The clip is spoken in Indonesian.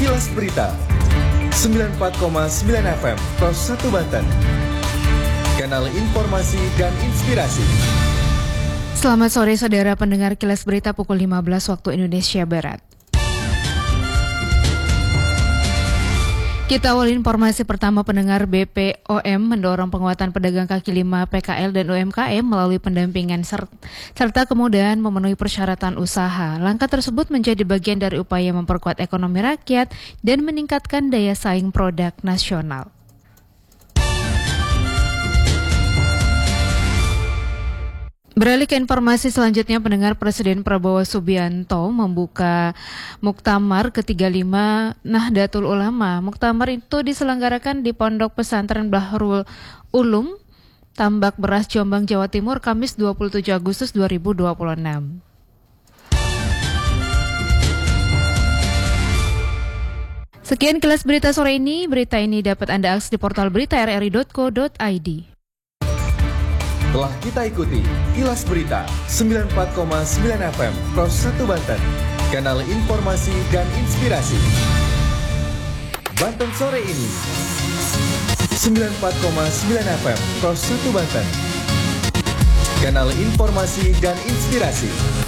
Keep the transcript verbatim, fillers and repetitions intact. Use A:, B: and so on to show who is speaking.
A: Kilas Berita sembilan puluh empat koma sembilan F M Pros satu Banten. Kanal informasi dan inspirasi.
B: Selamat sore saudara pendengar Kilas Berita pukul lima belas waktu Indonesia Barat. Kita awali informasi pertama. Pendengar. B P O M mendorong penguatan pedagang kaki lima, P K L dan U M K M melalui pendampingan serta kemudahan memenuhi persyaratan usaha. Langkah tersebut menjadi bagian dari upaya memperkuat ekonomi rakyat dan meningkatkan daya saing produk nasional. Beralih ke informasi selanjutnya, pendengar. Presiden Prabowo Subianto membuka Muktamar ke tiga puluh lima Nahdlatul Ulama. Muktamar itu diselenggarakan di Pondok Pesantren Bahrul Ulum, Tambak Beras, Jombang, Jawa Timur, Kamis dua puluh tujuh Agustus dua ribu dua puluh enam. Sekian Kilas Berita sore ini. Berita ini dapat Anda akses di portal berita r r i dot co dot i d.
A: Telah kita ikuti Kilas Berita sembilan puluh empat koma sembilan F M Pros satu Banten. Kanal informasi dan inspirasi. Banten sore ini sembilan puluh empat koma sembilan F M Pros satu Banten. Kanal informasi dan inspirasi.